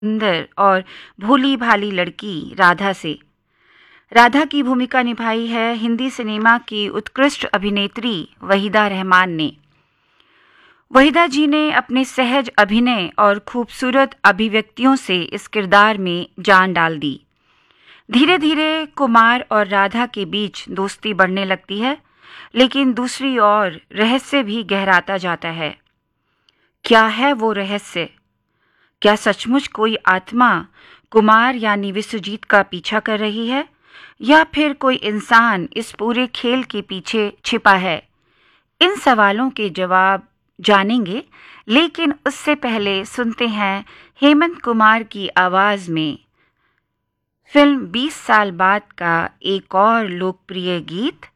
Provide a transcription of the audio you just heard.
सुंदर और भोली भाली लड़की राधा से। राधा की भूमिका निभाई है हिंदी सिनेमा की उत्कृष्ट अभिनेत्री वहीदा रहमान ने। वहीदा जी ने अपने सहज अभिनय और खूबसूरत अभिव्यक्तियों से इस किरदार में जान डाल दी। धीरे धीरे कुमार और राधा के बीच दोस्ती बढ़ने लगती है, लेकिन दूसरी ओर रहस्य भी गहराता जाता है। क्या है वो रहस्य? क्या सचमुच कोई आत्मा कुमार यानी विश्वजीत का पीछा कर रही है, या फिर कोई इंसान इस पूरे खेल के पीछे छिपा है? इन सवालों के जवाब जानेंगे, लेकिन उससे पहले सुनते हैं हेमंत कुमार की आवाज में फिल्म 20 साल बाद का एक और लोकप्रिय गीत,